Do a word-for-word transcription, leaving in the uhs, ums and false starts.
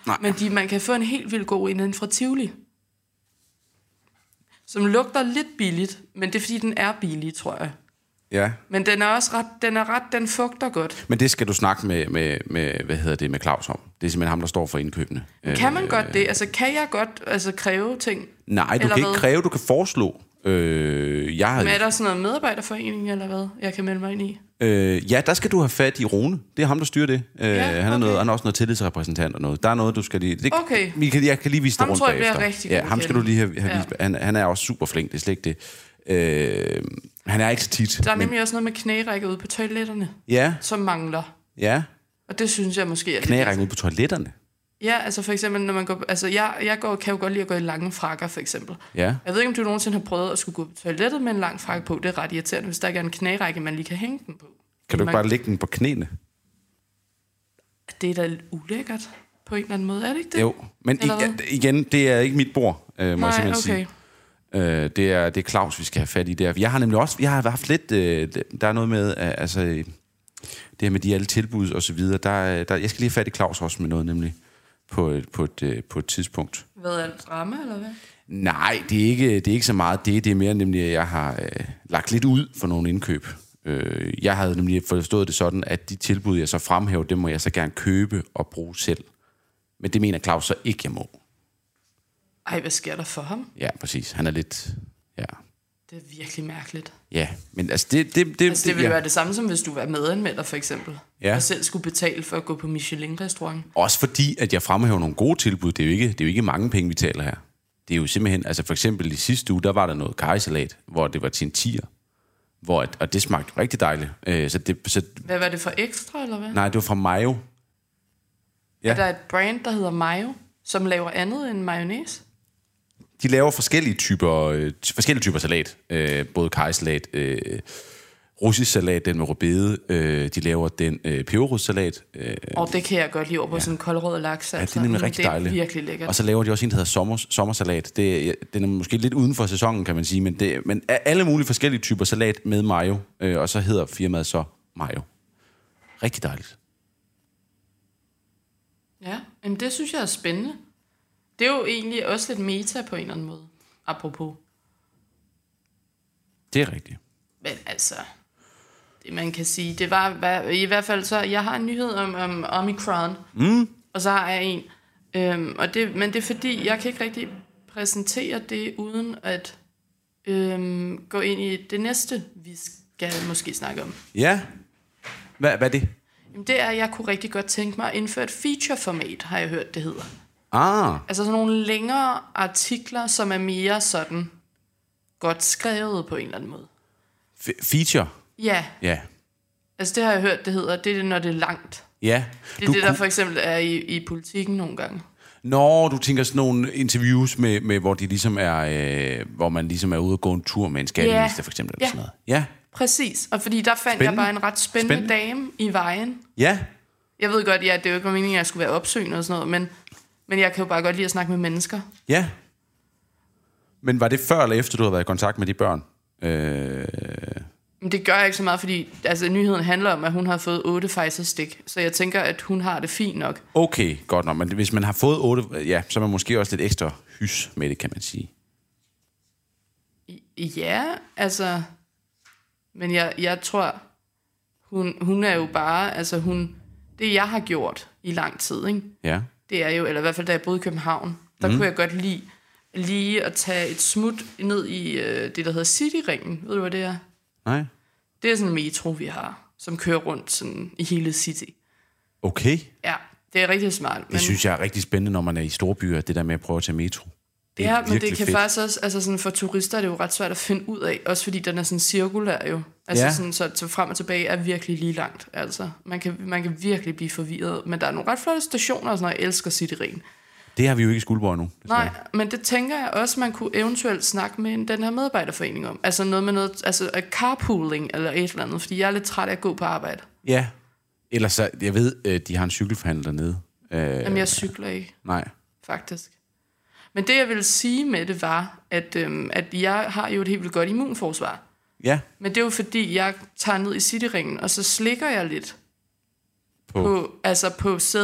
Nej. Men de, man kan få en helt vildt god en fra Tivoli. Som lugter lidt billigt, men det er fordi, den er billig, tror jeg. Ja. Men den er også ret, den er ret, den fugter godt. Men det skal du snakke med, med, med hvad hedder det, med Claus om. Det er simpelthen ham, der står for indkøbene. Kan man øh, godt det? Altså, kan jeg godt altså, kræve ting? Nej, du kan ikke kræve, du kan foreslå. Øh, jeg Men er der sådan noget medarbejderforening, eller hvad, jeg kan melde mig ind i? Øh, ja, der skal du have fat i Rune. Det er ham, der styrer det. Øh, ja, han, er okay. noget, han er også noget tillidsrepræsentant og noget. Der er noget, du skal lige... Det, okay. Vi kan, jeg kan lige vise dig ham rundt tror jeg bagefter. Bliver rigtig ja, ham skal du lige have, have ja. vist. Han, han er også super flink, det er slet ikke det. Øh, han er ikke så tit. Der er men... nemlig også noget med knærække ude på toiletterne, ja. som mangler. Ja. Og det synes jeg måske er knærække ude på toiletterne? Ja, altså for eksempel, når man går... Altså, jeg, jeg går, kan jo godt lide at gå i lange frakker, for eksempel. Ja. Jeg ved ikke, om du nogensinde har prøvet at skulle gå på toilettet med en lang frakke på. Det er ret irriterende, hvis der ikke er en knærække, man lige kan hænge den på. Kan du ikke man... bare lægge den på knæene? Det er da lidt ulækkert på en eller anden måde, er det ikke det? Jo, men igen, igen, det er ikke mit bord, øh, må Nej, jeg simpelthen okay. sige. Øh, det, er, det er Claus, vi skal have fat i der. Jeg har nemlig også... Jeg har haft lidt... Øh, der er noget med... Øh, altså, det her med de alle tilbud og så videre. Der, der, jeg skal lige have fat i Claus også med noget, nemlig på et, på et, på et tidspunkt. Hvad er det? Drama, eller hvad? Nej, det er ikke, det er ikke så meget det. Det er mere nemlig, at jeg har øh, lagt lidt ud for nogle indkøb. Øh, jeg havde nemlig forstået det sådan, at de tilbud, jeg så fremhæver, dem må jeg så gerne købe og bruge selv. Men det mener Claus så ikke, jeg må. Ej, hvad sker der for ham? Ja, præcis. Han er lidt... Ja. Det er virkelig mærkeligt. Ja, men altså det... Det, det, altså, det ville ja. være det samme, som hvis du var medanmelder, for eksempel. Ja. Og selv skulle betale for at gå på Michelin-restaurant. Også fordi, at jeg fremhæver nogle gode tilbud. Det er jo ikke, det er jo ikke mange penge, vi taler her. Det er jo simpelthen... Altså for eksempel i sidste uge, der var der noget karrysalat, hvor det var til en tier. Hvor et, og det smagte rigtig dejligt. Øh, så det, så, hvad var det for ekstra, eller hvad? Nej, det var fra Mayo. Ja. Er der et brand, der hedder Mayo, som laver andet end mayonnaise? De laver forskellige typer, øh, forskellige typer salat. Øh, både karrysalat, øh, russisk salat, den med rødbede. Øh, de laver den øh, peberrodssalat. Øh, og det kan jeg godt lide over på ja. Sådan en koldrød laks. Ja, det er nemlig rigtig dejligt. Det er virkelig lækkert. Og så laver de også en, der hedder sommer, sommersalat. Det, den er måske lidt uden for sæsonen, kan man sige. Men, det, men alle mulige forskellige typer salat med mayo. Øh, og så hedder firmaet så Mayo. Rigtig dejligt. Ja, men det synes jeg er spændende. Det er jo egentlig også lidt meta på en eller anden måde. Apropos. Det er rigtigt. Men altså, det man kan sige, det var i hvert fald så, jeg har en nyhed om, om Omicron, mm. og så har jeg en. Øhm, og det, men det er fordi, jeg kan ikke rigtig præsentere det, uden at øhm, gå ind i det næste, vi skal måske snakke om. Ja, hvad, hvad er det? Jamen, det er, at jeg kunne rigtig godt tænke mig at indføre et feature-format, har jeg hørt, det hedder. Ah. Altså sådan nogle længere artikler, som er mere sådan godt skrevet på en eller anden måde. F- feature? Ja. Ja. Altså det har jeg hørt, det hedder, det er det, når det er langt. Ja. Det er du det, der for eksempel er i, i politikken nogle gange. Nå, du tænker sådan nogle interviews, med, med, hvor, de ligesom er, øh, hvor man ligesom er ude og gå en tur med en skatteminister, for eksempel. Eller Ja. sådan noget. Ja, præcis. Og fordi der fandt spændende. jeg bare en ret spændende, spændende dame i vejen. Ja. Jeg ved godt, ja, det er jo ikke meningen, at jeg skulle være opsøgende og sådan noget, men, men jeg kan jo bare godt lide at snakke med mennesker. Ja. Men var det før eller efter, du havde været i kontakt med de børn? Øh... Men det gør jeg ikke så meget, fordi altså, nyheden handler om, at hun har fået otte Pfizer-stik. Så jeg tænker, at hun har det fint nok. Okay, godt nok. Men hvis man har fået otte, ja, så er man måske også lidt ekstra hys med det, kan man sige. Ja, altså... Men jeg, jeg tror, hun, hun er jo bare... Altså, hun... Det, jeg har gjort i lang tid, ikke? Ja. Det er jo... Eller i hvert fald, da jeg boede i København, der mm. kunne jeg godt lide lige at tage et smut ned i øh, det, der hedder Cityringen. Ved du, hvad det er? Nej. Det er sådan en metro, vi har, som kører rundt sådan i hele City. Okay. Ja, det er rigtig smart. Det men... synes jeg er rigtig spændende, når man er i store byer, det der med at prøve at tage metro. Det ja, men det kan fedt. faktisk også, altså sådan for turister er det jo ret svært at finde ud af, også fordi den er sådan cirkulær jo. Altså ja. sådan, så, så frem og tilbage er virkelig lige langt, altså. Man kan, man kan virkelig blive forvirret, men der er nogle ret flotte stationer og sådan noget, jeg elsker Cityringen. Det har vi jo ikke i Skuldborg nu. Nej, men det tænker jeg også, man kunne eventuelt snakke med den her medarbejderforening om. Altså noget med noget, altså carpooling eller et eller andet, fordi jeg er lidt træt af at gå på arbejde. Ja, ellers så, jeg ved, de har en cykelforhandler dernede. Jamen jeg cykler ikke. Nej. Faktisk. Men det jeg ville sige med det var, at, øhm, at jeg har jo et helt vildt godt immunforsvar. Ja. Men det er jo fordi, jeg tager ned i Cityringen, og så slikker jeg lidt på, på altså på sædet.